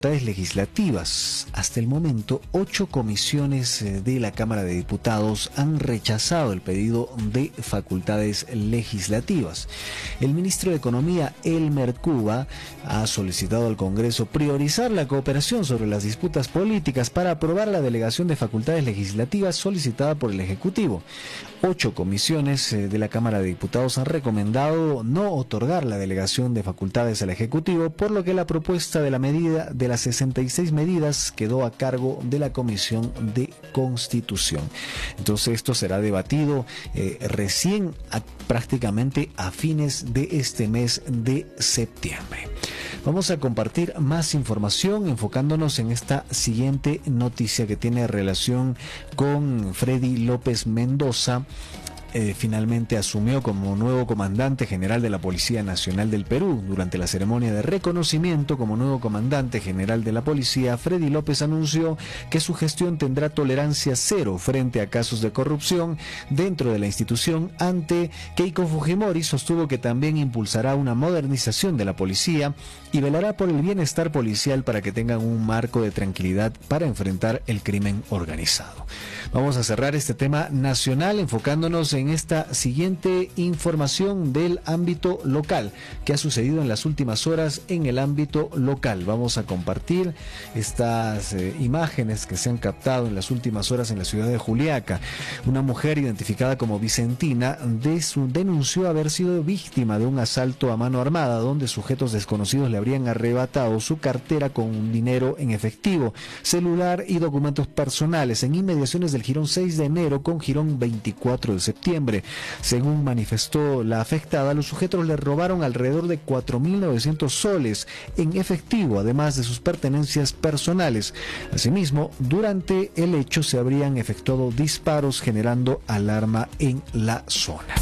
legislativas. Hasta el momento, 8 comisiones de la Cámara de Diputados han rechazado el pedido de facultades legislativas. El ministro de Economía, Elmer Cuba, ha solicitado al Congreso priorizar la cooperación sobre las disputas políticas para aprobar la delegación de facultades legislativas solicitada por el Ejecutivo. 8 comisiones de la Cámara de Diputados han recomendado no otorgar la delegación de facultades al Ejecutivo, por lo que la propuesta de la medida de las 66 medidas quedó a cargo de la Comisión de Constitución. Entonces esto será debatido recién prácticamente a fines de este mes de septiembre. Vamos a compartir más información enfocándonos en esta siguiente noticia que tiene relación con Freddy López Mendoza. Finalmente asumió como nuevo comandante general de la Policía Nacional del Perú. Durante la ceremonia de reconocimiento como nuevo comandante general de la policía, Freddy López anunció que su gestión tendrá tolerancia cero frente a casos de corrupción dentro de la institución. Ante Keiko Fujimori, sostuvo que también impulsará una modernización de la policía y velará por el bienestar policial para que tengan un marco de tranquilidad para enfrentar el crimen organizado. Vamos a cerrar este tema nacional enfocándonos en esta siguiente información del ámbito local que ha sucedido en las últimas horas en el ámbito local. Vamos a compartir estas imágenes que se han captado en las últimas horas en la ciudad de Juliaca. Una mujer identificada como Vicentina denunció haber sido víctima de un asalto a mano armada donde sujetos desconocidos le habrían arrebatado su cartera con dinero en efectivo, celular y documentos personales en inmediaciones del Jirón 6 de enero con Jirón 24 de septiembre. Según manifestó la afectada, los sujetos le robaron alrededor de 4.900 soles en efectivo, además de sus pertenencias personales. Asimismo, durante el hecho se habrían efectuado disparos generando alarma en la zona.